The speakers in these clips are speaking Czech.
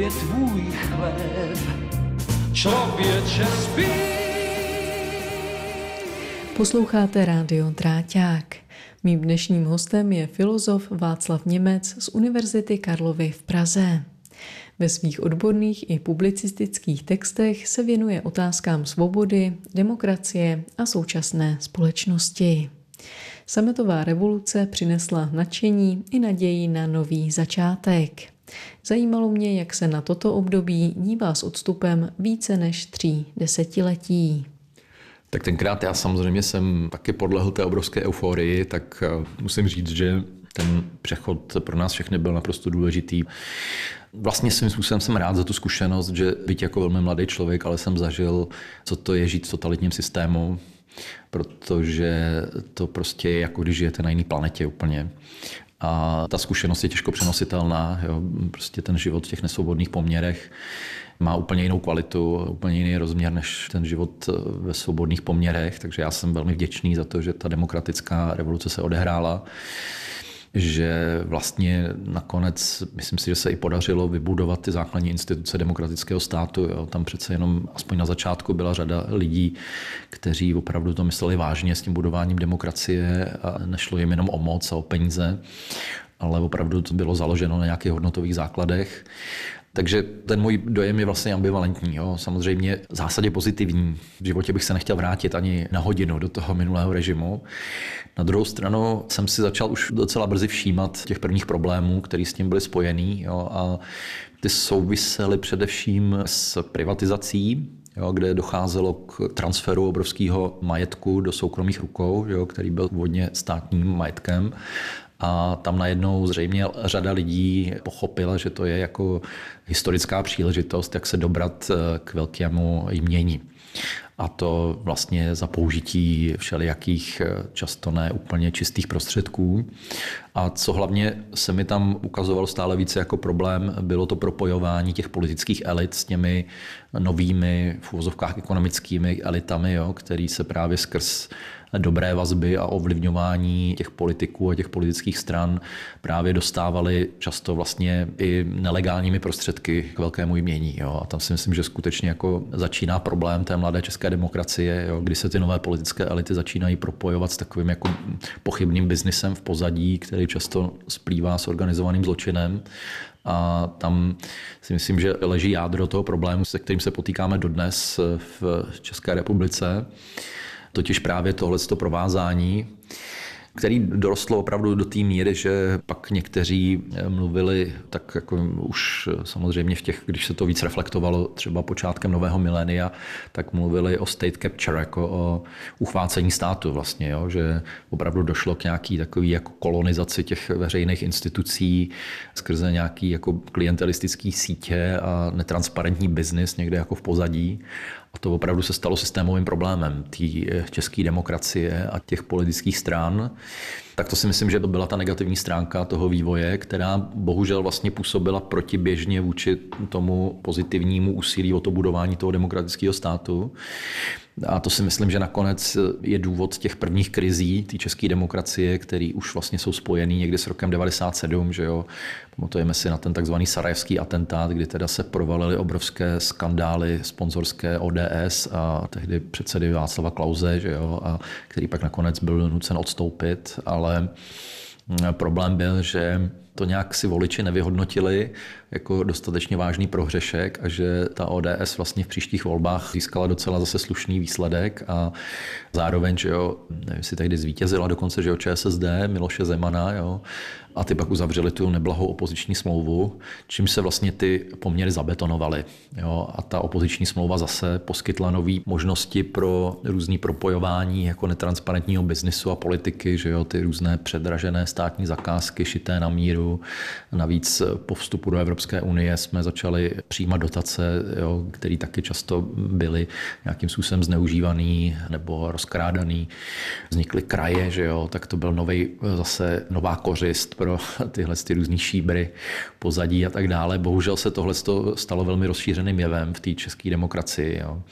je tvůj chléb. Člověče, spí. Posloucháte Rádio Dráťák. Mým dnešním hostem je filozof Václav Němec z Univerzity Karlovy v Praze. Ve svých odborných i publicistických textech se věnuje otázkám svobody, demokracie a současné společnosti. Sametová revoluce přinesla nadšení i naději na nový začátek. Zajímalo mě, jak se na toto období dívá s odstupem více než 3 desetiletí. Tak tenkrát já samozřejmě jsem taky podlehl té obrovské euforii, tak musím říct, že ten přechod pro nás všechny byl naprosto důležitý. Vlastně svým způsobem jsem rád za tu zkušenost, že byť jako velmi mladý člověk, ale jsem zažil, co to je žít v totalitním systému, protože to prostě je jako když žijete na jiné planetě úplně. A ta zkušenost je těžko přenositelná. Jo. Prostě ten život v těch nesvobodných poměrech má úplně jinou kvalitu, úplně jiný rozměr než ten život ve svobodných poměrech. Takže já jsem velmi vděčný za to, že ta demokratická revoluce se odehrála. Že vlastně nakonec, myslím si, že se i podařilo vybudovat ty základní instituce demokratického státu. Jo. Tam přece jenom, aspoň na začátku, byla řada lidí, kteří opravdu to mysleli vážně s tím budováním demokracie a nešlo jim jenom o moc a o peníze, ale opravdu to bylo založeno na nějakých hodnotových základech. Takže ten můj dojem je vlastně ambivalentní. Jo. Samozřejmě v zásadě pozitivní. V životě bych se nechtěl vrátit ani na hodinu do toho minulého režimu. Na druhou stranu jsem si začal už docela brzy všímat těch prvních problémů, které s tím byly spojený. Jo. A ty souvisely především s privatizací, jo, kde docházelo k transferu obrovského majetku do soukromých rukou, jo, který byl původně státním majetkem. A tam najednou zřejmě řada lidí pochopila, že to je jako historická příležitost, jak se dobrat k velkému jmění. A to vlastně za použití všelijakých často ne úplně čistých prostředků. A co hlavně se mi tam ukazovalo stále více jako problém, bylo to propojování těch politických elit s těmi novými v uvozovkách ekonomickými elitami, jo, který se právě skrz dobré vazby a ovlivňování těch politiků a těch politických stran právě dostávali často vlastně i nelegálními prostředky k velkému jmění. Jo. A tam si myslím, že skutečně jako začíná problém té mladé české demokracie, jo, kdy se ty nové politické elity začínají propojovat s takovým jako pochybným biznisem v pozadí, který často splývá s organizovaným zločinem. A tam si myslím, že leží jádro toho problému, se kterým se potýkáme dodnes v České republice. Totiž právě tohleto provázání, který dorostlo opravdu do té míry, že pak někteří mluvili tak jako už samozřejmě v těch, když se to víc reflektovalo třeba počátkem nového milénia, tak mluvili o state capture, jako o uchvácení státu vlastně, jo? Že opravdu došlo k nějaký takový jako kolonizaci těch veřejných institucí skrze nějaký jako klientelistický sítě a netransparentní biznis někde jako v pozadí. A to opravdu se stalo systémovým problémem té české demokracie a těch politických stran. Tak to si myslím, že to byla ta negativní stránka toho vývoje, která bohužel vlastně působila protiběžně vůči tomu pozitivnímu úsilí o to budování toho demokratického státu. A to si myslím, že nakonec je důvod těch prvních krizí té české demokracie, které už vlastně jsou spojený někdy s rokem 1997, že jo. Pamatujeme si na ten takzvaný sarajevský atentát, kdy teda se provalily obrovské skandály sponzorské ODS a tehdy předsedy Václava Klause, že jo, a který pak nakonec byl nucen odstoupit, ale problém byl, že to nějak si voliči nevyhodnotili jako dostatečně vážný prohřešek a že ta ODS vlastně v příštích volbách získala docela zase slušný výsledek a zároveň, že jo, nevím, jestli tehdy zvítězila dokonce, že jo, ČSSD, Miloše Zemana, jo, a ty pak uzavřeli tu neblahou opoziční smlouvu, čímž se vlastně ty poměry zabetonovaly. Jo, a ta opoziční smlouva zase poskytla nové možnosti pro různý propojování jako netransparentního biznisu a politiky, že jo, ty různé předražené státní zakázky šité na míru. Navíc po vstupu do Evropské unie jsme začali přijímat dotace, jo, které taky často byly nějakým způsobem zneužívaný nebo rozkrádaný. Vznikly kraje, že jo, tak to byl zase nová kořist pro tyhle různý šíbry, pozadí a tak dále. Bohužel se tohle stalo velmi rozšířeným jevem v té české demokracii. Jo.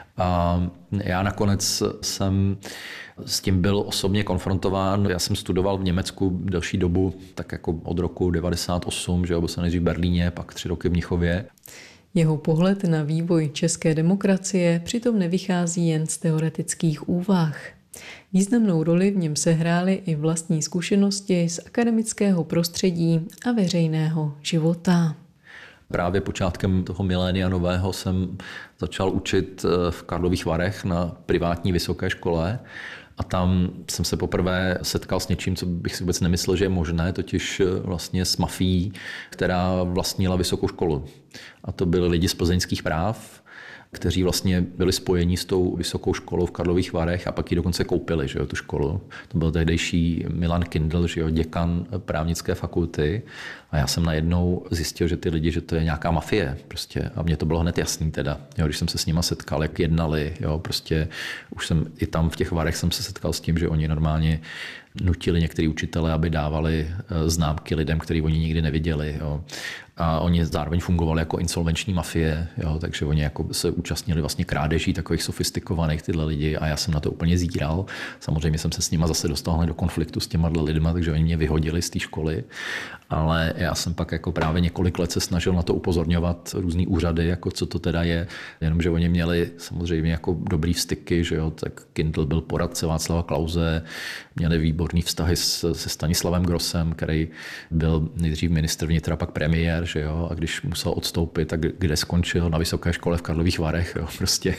A já nakonec jsem s tím byl osobně konfrontován. Já jsem studoval v Německu delší dobu, tak jako od roku 98, že byl jsem nejdřív v Berlíně, pak 3 roky v Mnichově. Jeho pohled na vývoj české demokracie přitom nevychází jen z teoretických úvah. Významnou roli v něm sehrály i vlastní zkušenosti z akademického prostředí a veřejného života. Právě počátkem toho milénia nového jsem začal učit v Karlových Varech na privátní vysoké škole a tam jsem se poprvé setkal s něčím, co bych si vůbec nemyslel, že je možné, totiž vlastně s mafií, která vlastnila vysokou školu. A to byli lidi z plzeňských práv, kteří vlastně byli spojeni s tou vysokou školou v Karlových Varech a pak ji dokonce koupili, že jo, tu školu. To byl tehdejší Milan Kindl, že jo, děkan právnické fakulty. A já jsem najednou zjistil, že ty lidi, že to je nějaká mafie. Prostě. A mně to bylo hned jasný teda, jo, když jsem se s nima setkal, jak jednali. Jo, prostě už jsem i tam v těch Varech jsem se setkal s tím, že oni normálně nutili některý učitele, aby dávali známky lidem, který oni nikdy neviděli. Jo. A oni zároveň fungovali jako insolvenční mafie, jo, takže oni jako se účastnili vlastně krádeží takových sofistikovaných tyhle lidi a já jsem na to úplně zíral. Samozřejmě jsem se s nima zase dostal do konfliktu s těma lidma, takže oni mě vyhodili z té školy. Ale já jsem pak jako právě několik let se snažil na to upozorňovat různý úřady, jako co to teda je, jenomže oni měli samozřejmě jako dobrý vztyky, že jo, tak Kindl byl poradce Václava Klause, měli výborný vztahy se Stanislavem Grossem, který byl nejdřív ministr vnitra, pak premiér, že jo, a když musel odstoupit, tak kde skončil? Na vysoké škole v Karlových Varech, jo, prostě.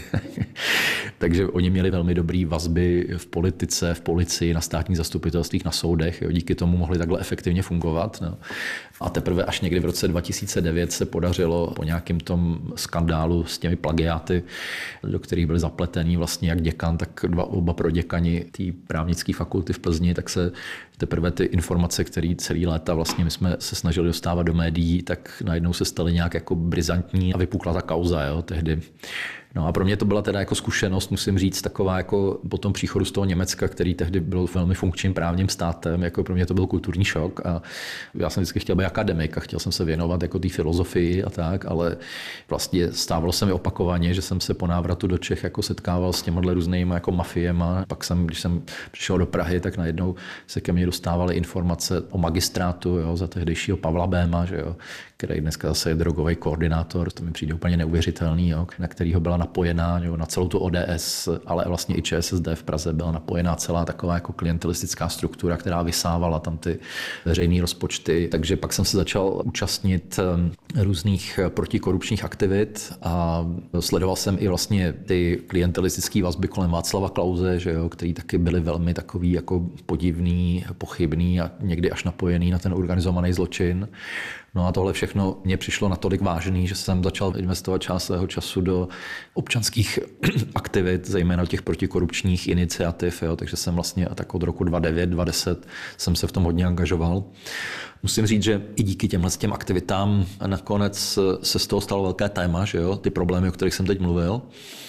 Takže oni měli velmi dobrý vazby v politice, v policii, na státních zastupitelstvích, na soudech, jo, díky tomu mohli takhle efektivně fungovat. No. A teprve až někdy v roce 2009 se podařilo po nějakém tom skandálu s těmi plagiáty, do kterých byli zapletení vlastně jak děkan, tak oba proděkani té právnické fakulty v Plzni, tak se teprve ty informace, které celý léta vlastně my jsme se snažili dostávat do médií, tak najednou se staly nějak jako brizantní a vypukla ta kauza, jo, tehdy. No a pro mě to byla teda jako zkušenost, musím říct, taková jako po tom příchodu z toho Německa, který tehdy byl velmi funkčním právním státem, jako pro mě to byl kulturní šok a já jsem vždycky chtěl být akademik a chtěl jsem se věnovat jako té filozofii a tak, ale vlastně stávalo se mi opakovaně, že jsem se po návratu do Čech jako setkával s těma různými jako mafiema. Pak když jsem přišel do Prahy, tak najednou se ke mně dostávaly informace o magistrátu, jo, za tehdejšího Pavla Béma, že jo, který dneska zase je drogový koordinátor, to mi přijde úplně neuvěřitelný, jo, na kterýho byla napojená, jo, na celou tu ODS, ale vlastně i ČSSD v Praze byla napojená celá taková jako klientelistická struktura, která vysávala tam ty veřejné rozpočty. Takže pak jsem se začal účastnit různých protikorupčních aktivit a sledoval jsem i vlastně ty klientelistické vazby kolem Václava Klause, že jo, který taky byly velmi takový jako podivný, pochybný a někdy až napojený na ten organizovaný zločin. No a tohle všechno mě přišlo natolik vážný, že jsem začal investovat část svého času do občanských aktivit, zejména těch protikorupčních iniciativ, jo, takže jsem vlastně tak od roku 2009-2010 jsem se v tom hodně angažoval. Musím říct, že i díky těm aktivitám nakonec se z toho stalo velké téma, že jo, ty problémy, o kterých jsem teď mluvil.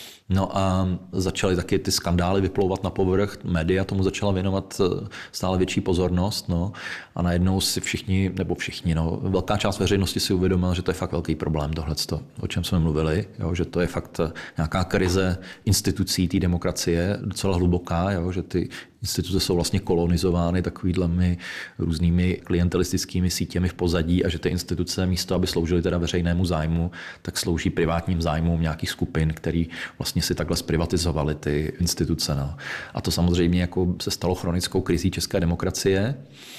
No a začaly taky ty skandály vyplouvat na povrch, média tomu začala věnovat stále větší pozornost, no, a najednou si všichni, velká část veřejnosti si uvědomila, že to je fakt velký problém tohleto, o čem jsme mluvili, jo, že to je fakt nějaká krize institucí té demokracie, docela hluboká, jo, že ty instituce jsou vlastně kolonizovány takovými různými klientelistickými sítěmi v pozadí a že ty instituce místo, aby sloužily teda veřejnému zájmu, tak slouží privátním zájmům nějakých skupin, který vlastně si takhle zprivatizovaly ty instituce. No. A to samozřejmě jako se stalo chronickou krizí české demokracie.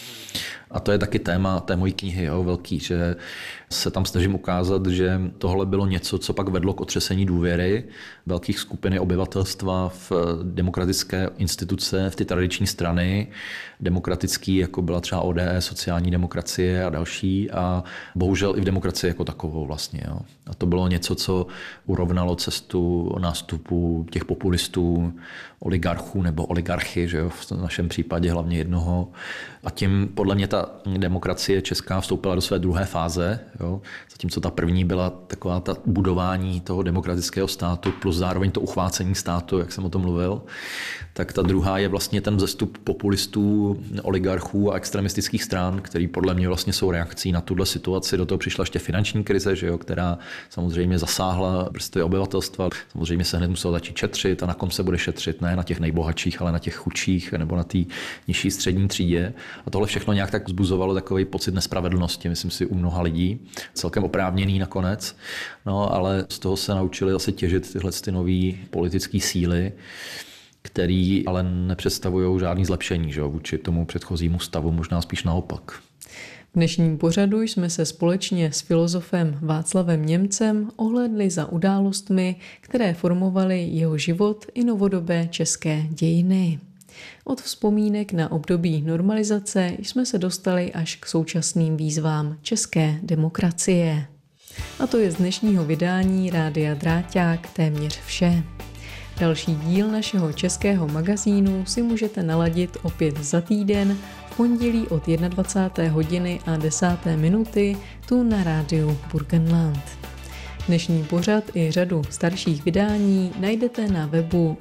A to je taky téma té mojí knihy, jo, velký, že se tam snažím ukázat, že tohle bylo něco, co pak vedlo k otřesení důvěry velkých skupin obyvatelstva v demokratické instituce, v ty tradiční strany, demokratický, jako byla třeba ODS, sociální demokracie a další, a bohužel i v demokracii jako takovou vlastně. Jo. A to bylo něco, co urovnalo cestu nástupu těch populistů, oligarchů nebo oligarchy, že jo, v našem případě hlavně jednoho. A tím podle mě ta demokracie česká vstoupila do své druhé fáze, jo. Zatímco ta první byla taková ta budování toho demokratického státu plus zároveň to uchvácení státu, jak jsem o tom mluvil, tak ta druhá je vlastně ten vzestup populistů, oligarchů a extremistických stran, který podle mě vlastně jsou reakcí na tuhle situaci. Do toho přišla ještě finanční krize, že jo, která samozřejmě zasáhla vrstvy obyvatelstva. Samozřejmě se hned muselo začít šetřit a na kom se bude šetřit, ne na těch nejbohatších, ale na těch chudších nebo na té nižší střední třídě. A tohle všechno nějak tak vzbuzovalo takový pocit nespravedlnosti, myslím si, u mnoha lidí. Celkem oprávněný nakonec. No, ale z toho se naučili zase těžit tyhle nové politické síly, který ale nepředstavují žádný zlepšení, že jo, vůči tomu předchozímu stavu, možná spíš naopak. V dnešním pořadu jsme se společně s filozofem Václavem Němcem ohlédli za událostmi, které formovaly jeho život i novodobé české dějiny. Od vzpomínek na období normalizace jsme se dostali až k současným výzvám české demokracie. A to je z dnešního vydání Rádia Dráťák téměř vše. Další díl našeho českého magazínu si můžete naladit opět za týden v pondělí od 21. hodiny a 10. minuty tu na rádiu Burgenland. Dnešní pořad i řadu starších vydání najdete na webu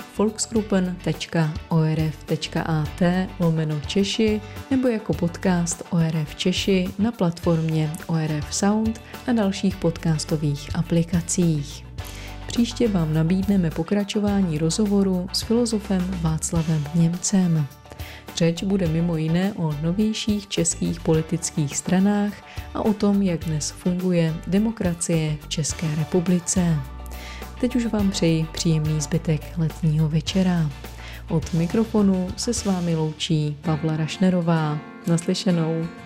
volksgruppen.orf.at/Češi nebo jako podcast ORF Češi na platformě ORF Sound a dalších podcastových aplikacích. Příště vám nabídneme pokračování rozhovoru s filozofem Václavem Němcem. Řeč bude mimo jiné o novějších českých politických stranách a o tom, jak dnes funguje demokracie v České republice. Teď už vám přeji příjemný zbytek letního večera. Od mikrofonu se s vámi loučí Pavla Rašnerová. Naslyšenou.